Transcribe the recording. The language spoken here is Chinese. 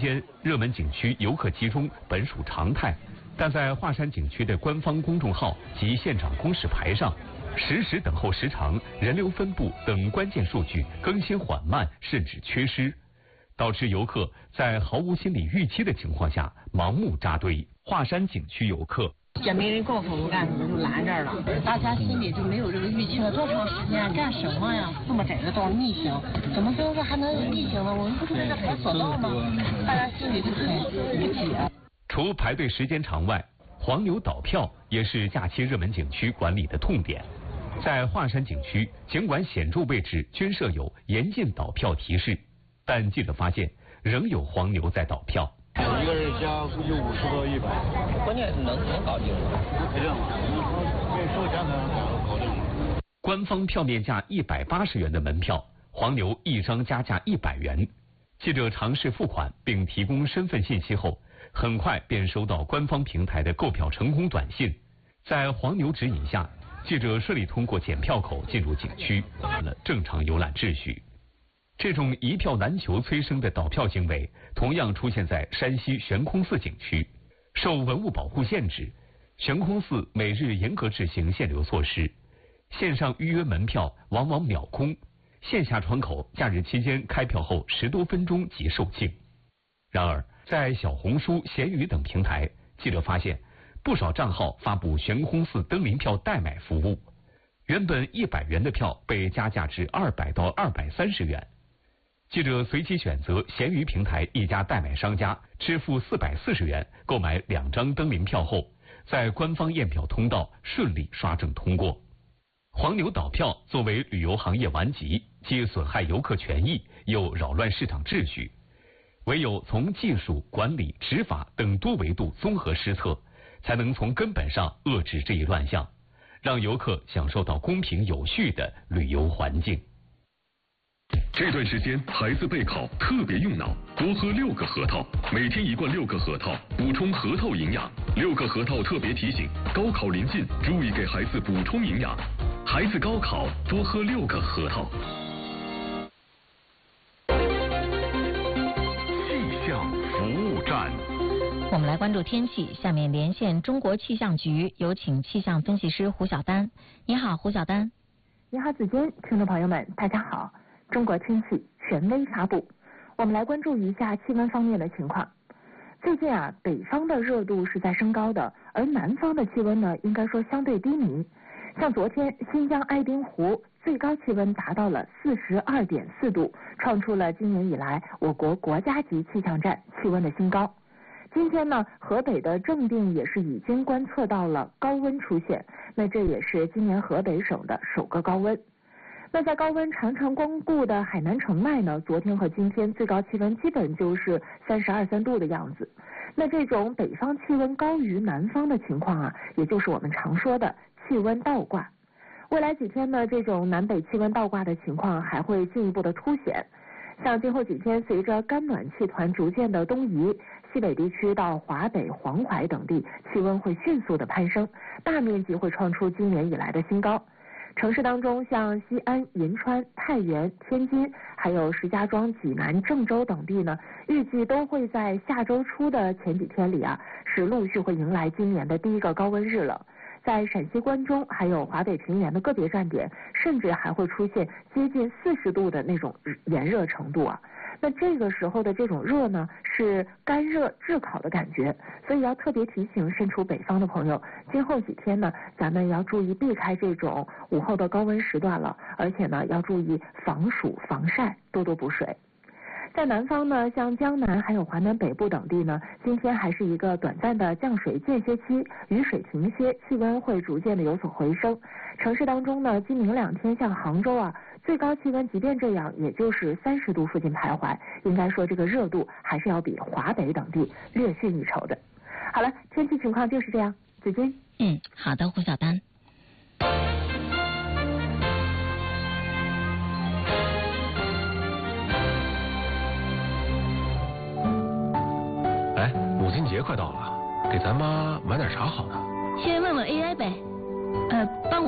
间，热门景区游客集中本属常态，但在华山景区的官方公众号及现场公示牌上，实时等候时长、人流分布等关键数据更新缓慢，甚至缺失，导致游客在毫无心理预期的情况下盲目扎堆。华山景区游客这没人告诉我们干什么就拦这儿了，大家心里就没有这个预期了。多长时间干什么呀？这么窄的道逆行，怎么说是还能逆行呢？我们不是在这排索道吗？大家心里就很不解。 除排队时间长外，黄牛倒票也是假期热门景区管理的痛点。在华山景区，尽管显著位置均设有严禁倒票提示，但记者发现仍有黄牛在倒票。 一个人加估计50到100， 关键是能搞定吗？ 不肯定嘛，因为收钱才能搞定。 官方票面价180元的门票，黄牛一张加价100元。记者尝试付款并提供身份信息后，很快便收到官方平台的购票成功短信。在黄牛指引下，记者顺利通过检票口进入景区，了正常游览秩序。这种一票难求催生的倒票行为，同样出现在山西悬空寺景区。受文物保护限制，悬空寺每日严格执行限流措施，线上预约门票往往秒空，线下窗口假日期间开票后10多分钟即售罄。然而，在小红书、闲鱼等平台，记者发现不少账号发布悬空寺登临票代买服务，原本100元的票被加价至200到230元。记者随机选择闲鱼平台一家代买商家，支付440元购买2张登临票后，在官方验票通道顺利刷证通过。黄牛倒票作为旅游行业顽疾，既损害游客权益，又扰乱市场秩序。唯有从技术、管理、执法等多维度综合施策，才能从根本上遏制这一乱象，让游客享受到公平有序的旅游环境。 这段时间孩子备考特别用脑，多喝6个核桃，每天1罐6个核桃，补充核桃营养。6个核桃特别提醒：高考临近，注意给孩子补充营养。孩子高考多喝6个核桃。 气象服务站， 我们来关注天气。下面连线中国气象局，有请气象分析师胡晓丹。你好，胡晓丹。 你好，子君，听众朋友们，大家好。中国天气权威发布，我们来关注一下气温方面的情况。最近北方的热度是在升高的，而南方的气温呢，应该说相对低迷。像昨天新疆爱丁湖最高气温达到了42.4度，创出了今年以来我国国家级气象站气温的新高。今天呢，河北的正定也是已经观测到了高温出现，那这也是今年河北省的首个高温。那在高温常常光顾的海南城内呢，昨天和今天最高气温基本就是32、3度的样子。那这种北方气温高于南方的情况也就是我们常说的气温倒挂。未来几天呢，这种南北气温倒挂的情况还会进一步的凸显。像今后几天，随着干暖气团逐渐的东移，西北地区到华北、黄淮等地气温会迅速的攀升，大面积会创出今年以来的新高。城市当中，像西安、银川、太原、天津，还有石家庄、济南、郑州等地呢，预计都会在下周初的前几天里是陆续会迎来今年的第一个高温日了。在陕西关中还有华北平原的个别站点，甚至还会出现接近40度的那种炎热程度那这个时候的这种热呢，是干热炙烤的感觉，所以要特别提醒身处北方的朋友，今后几天呢，咱们要注意避开这种午后的高温时段了，而且呢，要注意防暑防晒，多多补水。在南方呢，像江南还有华南北部等地呢，今天还是一个短暂的降水间歇期，雨水停歇，气温会逐渐的有所回升。城市当中呢，今明2天像杭州最高气温即便这样，也就是30度附近徘徊，应该说这个热度还是要比华北等地略逊一筹的。好了，天气情况就是这样，子君。 好的，胡晓丹。 母亲节快到了，给咱妈买点啥好呢？ 先问问 AI 呗。